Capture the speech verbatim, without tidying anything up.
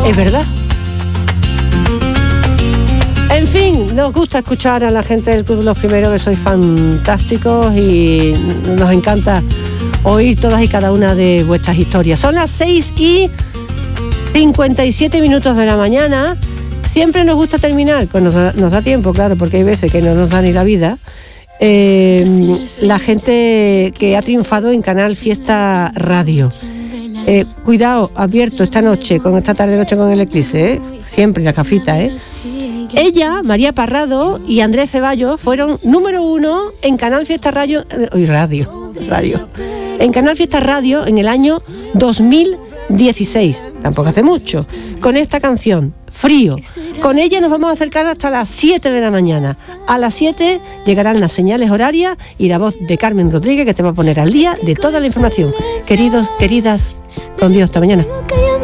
Es verdad. En fin, nos gusta escuchar a la gente del Club de los Primeros, que sois fantásticos y nos encanta oír todas y cada una de vuestras historias. Son las seis y cincuenta y siete minutos de la mañana. Siempre nos gusta terminar, pues nos da, nos da tiempo, claro, porque hay veces que no nos da ni la vida. Eh, la gente que ha triunfado en Canal Fiesta Radio. Eh, cuidado, advierto esta noche, con esta tarde noche con el eclipse, ¿eh? Siempre la cafita, ¿eh? Ella, María Parrado y Andrés Ceballos fueron número uno en Canal Fiesta Radio, hoy eh, radio, radio, en Canal Fiesta Radio en el año dos mil dieciséis, tampoco hace mucho, con esta canción, Frío. Con ella nos vamos a acercar hasta las siete de la mañana. A las siete llegarán las señales horarias y la voz de Carmen Rodríguez, que te va a poner al día de toda la información. Queridos, queridas, con Dios, hasta mañana.